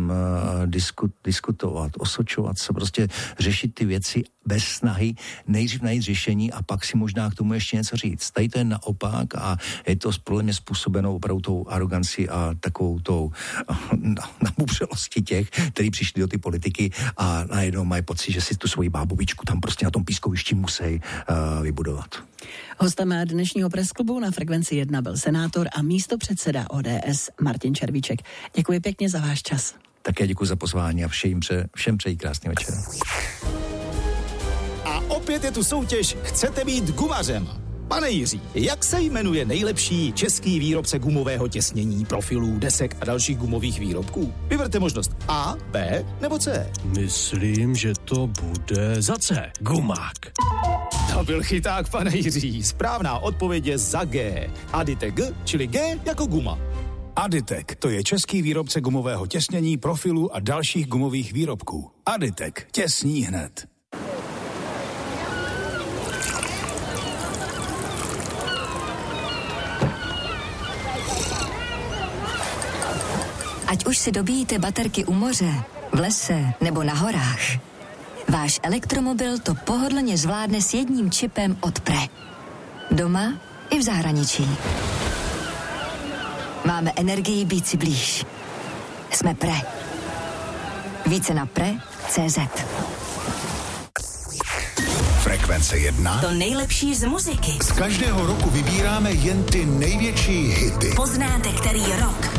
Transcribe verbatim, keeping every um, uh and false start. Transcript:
uh, diskut, diskutovat, osočovat se, prostě řešit ty věci bez snahy, nejdřív najít řešení a pak si možná k tomu ještě něco říct. Tady to je naopak a je to podle mě způsobeno opravdu tou arogancí a takovou tou nabubřelostí těch, kteří přišli do ty politiky a najednou mají pocit, že si tu svoji bábovičku tam prostě na tom pískovišti musí uh, vybudovat. Hostem dnešního pressklubu na Frekvenci jedna byl senátor a místopředseda O D S Martin Červíček. Děkuji pěkně za váš čas. Také děkuji za pozvání a všem, pře, všem přeji krásný večer. A opět je tu soutěž Chcete být gumařem? Pane Jiří, jak se jmenuje nejlepší český výrobce gumového těsnění, profilů, desek a dalších gumových výrobků? Vyberte možnost A, B nebo C. Myslím, že to bude za C. Gumák. To byl chyták, pane Jiří. Správná odpověď je za G. Aditek G, čili G jako guma. Aditek, to je český výrobce gumového těsnění, profilů a dalších gumových výrobků. Aditek, těsní hned. Ať už si dobíjíte baterky u moře, v lese nebo na horách, váš elektromobil to pohodlně zvládne s jedním čipem od Pre. Doma i v zahraničí. Máme energii být si blíž. Jsme Pre. Více na pre tečka cé zet. Frekvence jedna. To nejlepší z muziky. Z každého roku vybíráme jen ty největší hity. Poznáte, který rok